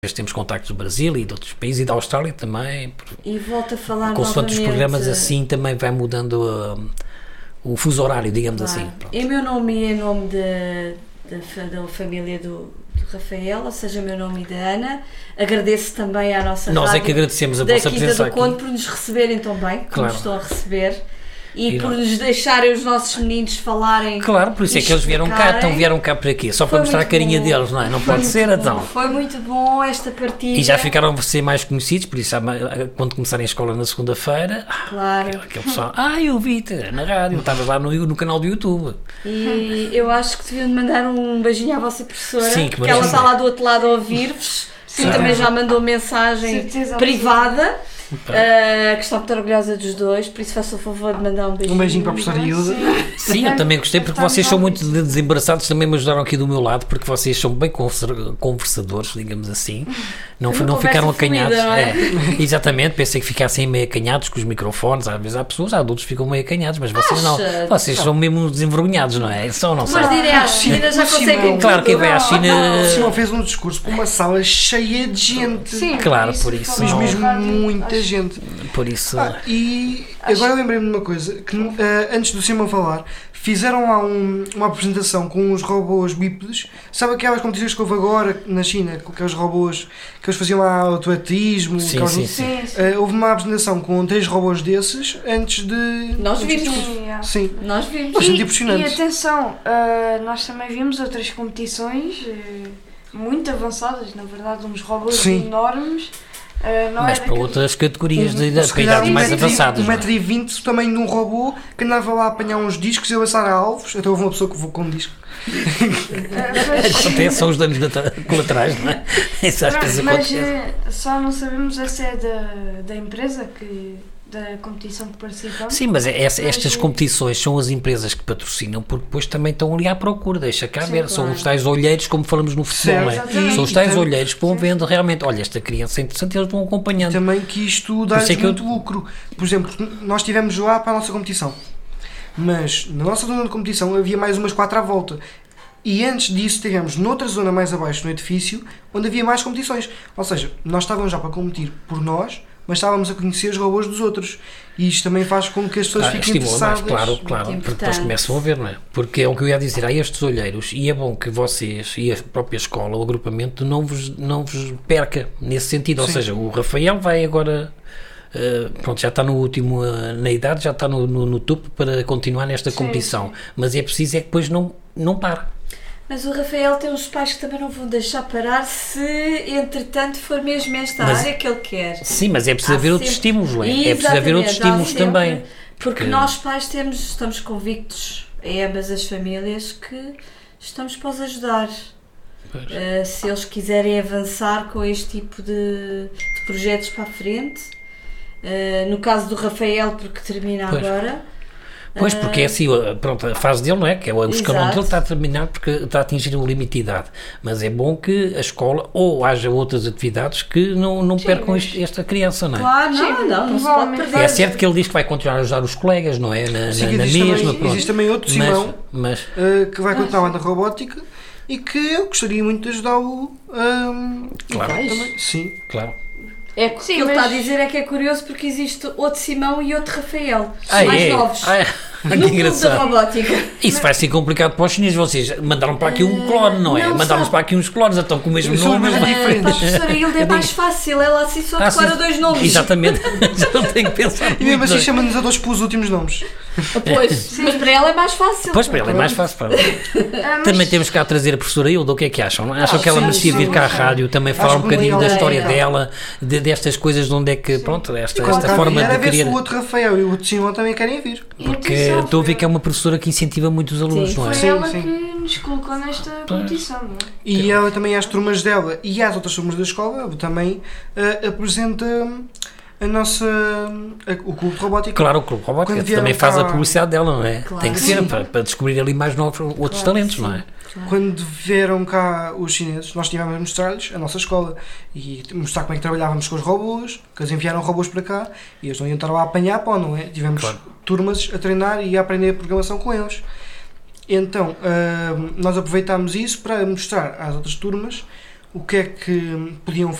temos contactos do Brasil e de outros países e da Austrália também. E volto a falar consoante os programas assim também vai mudando o fuso horário, digamos assim. Pronto. Em meu nome e em nome da família do Rafael, ou seja, meu nome e da Ana, agradeço também à nossa Nós rádio é que agradecemos a vossa presença aqui. Conde por nos receberem tão bem, como claro. nos estão a receber. E por nos deixarem os nossos meninos falarem. Claro, por isso é que eles vieram cá para quê? Só para mostrar a carinha deles, não é? Não pode ser, então. Foi muito bom esta partida. E já ficaram a ser mais conhecidos, por isso quando começarem a escola na segunda-feira, claro. Aquele pessoal, eu vi-te na rádio, estavas lá no canal do YouTube. E eu acho que deviam mandar um beijinho à vossa professora, sim, que ela está lá do outro lado a ouvir-vos. Sim, também já mandou mensagem privada. Que estou muito orgulhosa dos dois, por isso faço o favor de mandar um beijinho. Um beijinho para a professora Hilda. Sim, eu também gostei, porque vocês são muito desembaraçados, também me ajudaram aqui do meu lado, porque vocês são bem conversadores, digamos assim. Não ficaram acanhados. Exatamente, pensei que ficassem meio acanhados com os microfones. Às vezes há pessoas, adultos ficam meio acanhados, mas vocês não. Vocês são mesmo desenvergonhados, não é? Só não sei. Mas direi à China, já conseguem. Claro, quem vai à China. O Simão fez um discurso para uma sala cheia de gente. Sim, claro, por isso. Mas mesmo muita gente. Por isso. E agora lembrei-me de uma coisa, que antes do Simão falar, fizeram lá uma apresentação com os robôs bípedes. Sabe aquelas competições que houve agora na China, com aqueles robôs que eles faziam lá autoatismo? Sim. Houve uma apresentação com 3 robôs desses antes de... Nós vimos. Sim. Nós vimos. Bastante impressionante. E atenção, nós também vimos outras competições muito avançadas, na verdade, uns robôs enormes. Mas para outras categorias de idades mais avançadas. 1,20m o tamanho de um robô que andava lá a apanhar uns discos e a lançar alvos. Até houve uma pessoa que voou com um disco. Acontece, são os danos colaterais, não é? Isso às vezes acontece. Mas só não sabemos se é da empresa da competição que participamos. Sim, mas estas competições são as empresas que patrocinam, porque depois também estão ali à procura, deixa cá ver, claro. São os tais olheiros, como falamos no futebol, não é? São os tais olheiros que vão vendo realmente, olha, esta criança é interessante, eles vão acompanhando. E também que isto dá muito lucro. Por exemplo, nós estivemos lá para a nossa competição, mas na nossa zona de competição havia mais umas 4 à volta. E antes disso tivemos noutra zona mais abaixo no edifício, onde havia mais competições. Ou seja, nós estávamos já para competir por nós, mas estávamos a conhecer os robôs dos outros. E isto também faz com que as pessoas fiquem interessadas. Claro, porque depois começam a ver, não é? Porque é o que eu ia dizer, há estes olheiros, e é bom que vocês e a própria escola, o agrupamento, não vos perca nesse sentido. Ou seja, o Rafael vai agora... já está no último na idade, já está no topo para continuar nesta competição. Mas é preciso que depois não pare. Mas o Rafael tem uns pais que também não vão deixar parar se, entretanto, for mesmo esta área que ele quer. Sim, mas é preciso haver outros estímulos, não é? É preciso haver outros estímulos também. Porque nós pais estamos convictos, em ambas as famílias, que estamos para os ajudar. Se eles quiserem avançar com este tipo de projetos para a frente. No caso do Rafael, porque termina agora... Pois, porque é assim, pronto, a fase dele, não é? Que é o escalão dele está a terminar porque está a atingir o limite de idade. Mas é bom que a escola, ou haja outras atividades que não percam esta criança, não é? Claro, não se pode perder. É certo que ele diz que vai continuar a ajudar os colegas, não é? Na mesma. Existe também outro Simão que vai continuar na robótica e que eu gostaria muito de ajudá-lo. Claro. Também. Sim, claro. O que ele está a dizer é que é curioso porque existe outro Simão e outro Rafael, mais novos, no clube da robótica. Isso vai ser complicado para os chineses, vocês mandaram para aqui um clone, não é? Mandaram-nos para aqui uns clones, então com o mesmo nome. Para a professora Hilda é mais fácil, ela assim só decora 2 nomes. Exatamente, já não tenho que pensar. E mesmo assim chama-nos a 2 pelos últimos nomes. Pois, mas para ela é mais fácil. Pois, para ela é mais fácil. Também temos cá a trazer a professora Hilda, o que é que acham? Acham que ela merecia vir cá à rádio, também falar um bocadinho da história dela, destas coisas, de onde é que, pronto, esta forma de querer... o outro Rafael e o outro Simão também querem vir. Porque estou a ver que é uma professora que incentiva muito os alunos, não é? Foi ela que nos colocou nesta competição, não é? E ela também, às turmas dela e às outras turmas da escola, também apresenta... o Clube de Robótica. Claro, o Clube de Robótica também faz a publicidade dela, não é? Claro. Tem que ser para descobrir ali mais novos outros talentos, não é? Claro. Quando vieram cá os chineses, nós tivemos a mostrar-lhes a nossa escola e mostrar como é que trabalhávamos com os robôs, que eles enviaram robôs para cá e eles não iam estar lá a apanhar pó, não é? Tivemos turmas a treinar e a aprender a programação com eles. Então, nós aproveitámos isso para mostrar às outras turmas o que é que podiam